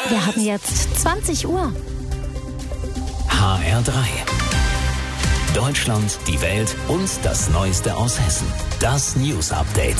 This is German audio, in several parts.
Wir haben jetzt 20 Uhr. HR3. Deutschland, die Welt und das Neueste aus Hessen. Das News Update.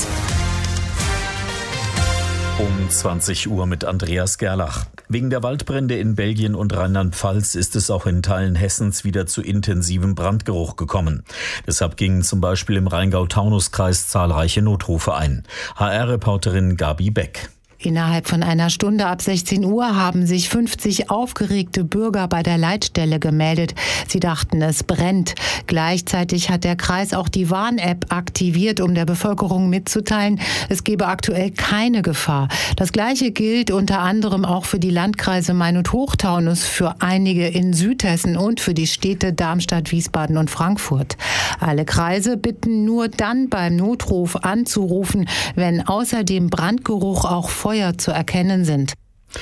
Um 20 Uhr mit Andreas Gerlach. Wegen der Waldbrände in Belgien und Rheinland-Pfalz ist es auch in Teilen Hessens wieder zu intensivem Brandgeruch gekommen. Deshalb gingen zum Beispiel im Rheingau-Taunus-Kreis zahlreiche Notrufe ein. HR-Reporterin Gabi Beck. Innerhalb von einer Stunde ab 16 Uhr haben sich 50 aufgeregte Bürger bei der Leitstelle gemeldet. Sie dachten, es brennt. Gleichzeitig hat der Kreis auch die Warn-App aktiviert, um der Bevölkerung mitzuteilen, es gebe aktuell keine Gefahr. Das Gleiche gilt unter anderem auch für die Landkreise Main und Hochtaunus, für einige in Südhessen und für die Städte Darmstadt, Wiesbaden und Frankfurt. Alle Kreise bitten nur dann beim Notruf anzurufen, wenn außer dem Brandgeruch auch Feuer zu erkennen sind.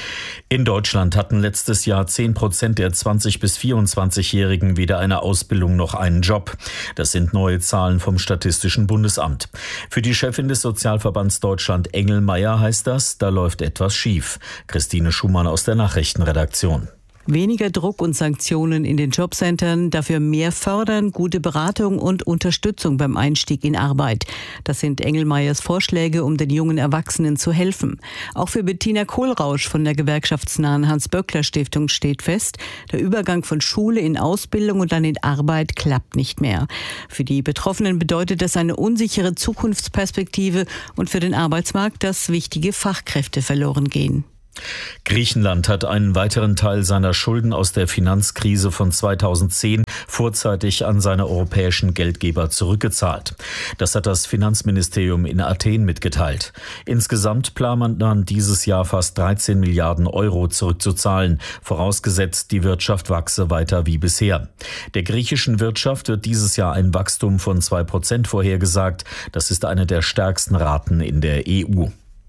In Deutschland hatten letztes Jahr 10% der 20- bis 24-Jährigen weder eine Ausbildung noch einen Job. Das sind neue Zahlen vom Statistischen Bundesamt. Für die Chefin des Sozialverbands Deutschland, Engelmeier, heißt das, da läuft etwas schief. Christine Schumann aus der Nachrichtenredaktion. Weniger Druck und Sanktionen in den Jobcentern, dafür mehr fördern, gute Beratung und Unterstützung beim Einstieg in Arbeit. Das sind Engelmeiers Vorschläge, um den jungen Erwachsenen zu helfen. Auch für Bettina Kohlrausch von der gewerkschaftsnahen Hans-Böckler-Stiftung steht fest, der Übergang von Schule in Ausbildung und dann in Arbeit klappt nicht mehr. Für die Betroffenen bedeutet das eine unsichere Zukunftsperspektive und für den Arbeitsmarkt, dass wichtige Fachkräfte verloren gehen. Griechenland hat einen weiteren Teil seiner Schulden aus der Finanzkrise von 2010 vorzeitig an seine europäischen Geldgeber zurückgezahlt. Das hat das Finanzministerium in Athen mitgeteilt. Insgesamt plant man dieses Jahr fast 13 Milliarden Euro zurückzuzahlen, vorausgesetzt die Wirtschaft wachse weiter wie bisher. Der griechischen Wirtschaft wird dieses Jahr ein Wachstum von 2% vorhergesagt. Das ist eine der stärksten Raten in der EU.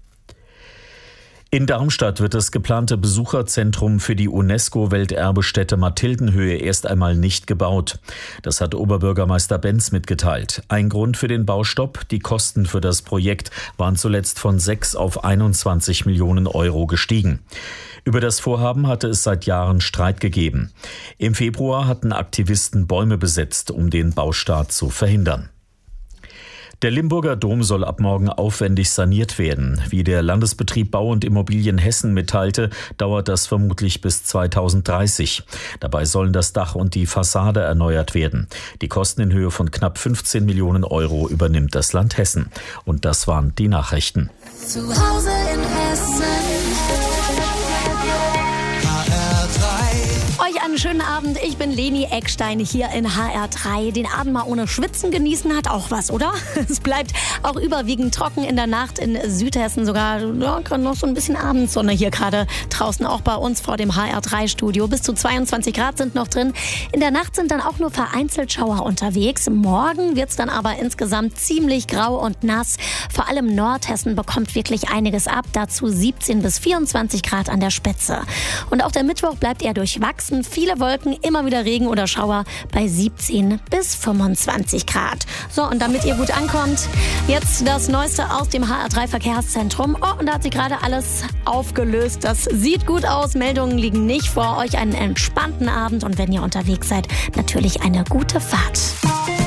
In Darmstadt wird das geplante Besucherzentrum für die UNESCO-Welterbestätte Mathildenhöhe erst einmal nicht gebaut. Das hat Oberbürgermeister Benz mitgeteilt. Ein Grund für den Baustopp: die Kosten für das Projekt waren zuletzt von 6 auf 21 Millionen Euro gestiegen. Über das Vorhaben hatte es seit Jahren Streit gegeben. Im Februar hatten Aktivisten Bäume besetzt, um den Baustart zu verhindern. Der Limburger Dom soll ab morgen aufwendig saniert werden. Wie der Landesbetrieb Bau und Immobilien Hessen mitteilte, dauert das vermutlich bis 2030. Dabei sollen das Dach und die Fassade erneuert werden. Die Kosten in Höhe von knapp 15 Millionen Euro übernimmt das Land Hessen. Und das waren die Nachrichten. Zu Hause in Hessen. Euch einen schönen Abend. Ich bin Leni Eckstein hier in HR3. Den Abend mal ohne Schwitzen genießen hat auch was, oder? Es bleibt auch überwiegend trocken in der Nacht in Südhessen. Sogar gerade noch so ein bisschen Abendsonne hier gerade draußen, auch bei uns vor dem HR3-Studio. Bis zu 22 Grad sind noch drin. In der Nacht sind dann auch nur vereinzelt Schauer unterwegs. Morgen wird es dann aber insgesamt ziemlich grau und nass. Vor allem Nordhessen bekommt wirklich einiges ab. Dazu 17 bis 24 Grad an der Spitze. Und auch der Mittwoch bleibt eher durchwachsen. Viele Wolken, immer wieder Regen oder Schauer bei 17 bis 25 Grad. So, und damit ihr gut ankommt, jetzt das Neueste aus dem HR3 Verkehrszentrum. Oh, und da hat sich gerade alles aufgelöst. Das sieht gut aus. Meldungen liegen nicht vor. Euch einen entspannten Abend und wenn ihr unterwegs seid, natürlich eine gute Fahrt.